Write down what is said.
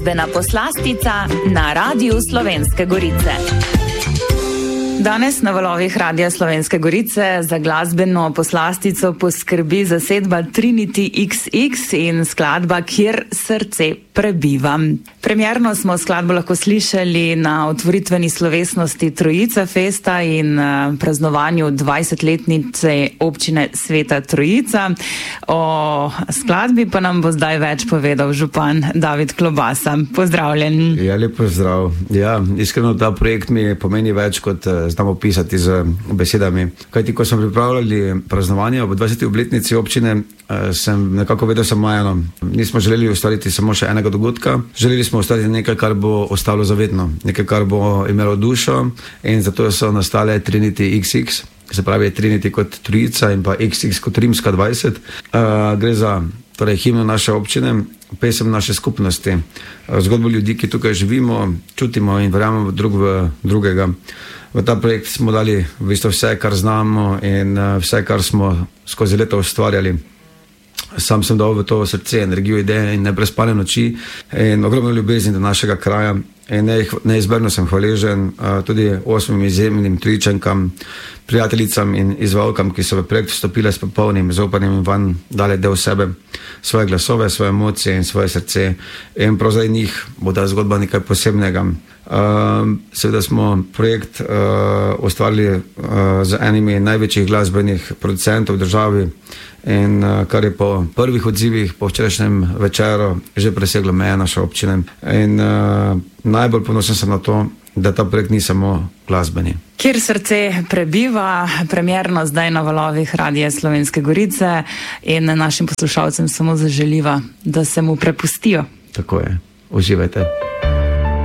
Glasbena poslastica na Radiu Slovenske Gorice. Danes na valovih Radia Slovenske Gorice za glasbeno poslastico poskrbi zasedba Trinity XX in skladba Kjer srce prebiva. Premierno smo skladbo lahko slišali na otvoritveni slovesnosti Trojica Festa in praznovanju 20-letnice občine Sveta Trojica. O skladbi pa nam bo zdaj več povedal župan David Klobasa. Pozdravljen. Ja, lep pozdrav. Ja, iskreno ta projekt mi pomeni več kot znam opisati z besedami. Kajti, ko smo pripravljali praznovanje ob 20. obletnici občine, sem nekako vedel samo eno. Nismo želeli ustvariti samo še enega dogodka, želeli smo ustvariti nekaj, kar bo ostalo zavedno, nekaj, kar bo imelo dušo, in zato so nastale Trinity XX, se pravi Trinity kot trojica in pa XX kot rimska 20. Gre za himno naše občine, pesem naše skupnosti, zgodbo ljudi, ki tukaj živimo, čutimo in verjamemo drug v drugega. V ta projekt smo dali v bistvu vse, kar znamo in vse, kar smo skozi leta ustvarjali. Sam sem dal v to srce, energijo, ideje in neprespane noči in ogromno ljubezni do našega kraja. In neizmerno sem hvaležen tudi 8 izjemnim Trojičankam, prijateljicam in izvalkam, ki so v projekt vstopile s popolnim zaupanjem in van dale del sebe, svoje glasove, svoje emocije in svoje srce. In prav zdaj njih bo ta zgodba nekaj posebnega. Seveda smo projekt ustvarili z enimi največjih glasbenih producentov v državi in kar je po prvih odzivih po včerajšnjem večeru že preseglo meje naše občine. In najbolj ponosen sem na to, da ta projekt ni samo glasbeni. Kjer srce prebiva, premierno zdaj na valovih Radia Slovenske Gorice in našim poslušalcem samo zaželiva, da se mu prepustijo. Tako je. Uživajte.